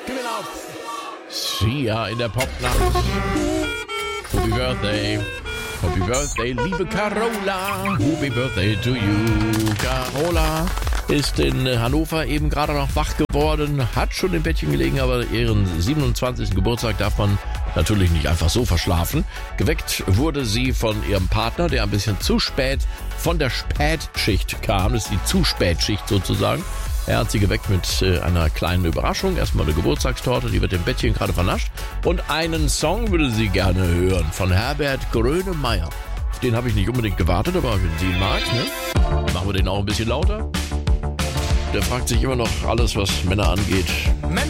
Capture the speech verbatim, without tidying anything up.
Gib ihn auf! Sia in der Popnacht. Happy Birthday. Happy Birthday, liebe Carola. Happy Birthday to you. Carola ist in Hannover eben gerade noch wach geworden, hat schon im Bettchen gelegen, aber ihren siebenundzwanzigsten Geburtstag darf man natürlich nicht einfach so verschlafen. Geweckt wurde sie von ihrem Partner, der ein bisschen zu spät von der Spätschicht kam. Das ist die Zu-Spät-Schicht sozusagen. Er hat sie geweckt mit äh, einer kleinen Überraschung. Erstmal eine Geburtstagstorte, die wird im Bettchen gerade vernascht. Und einen Song würde sie gerne hören von Herbert Grönemeyer. Auf den habe ich nicht unbedingt gewartet, aber wenn sie ihn mag, ne? Machen wir den auch ein bisschen lauter. Der fragt sich immer noch alles, was Männer angeht.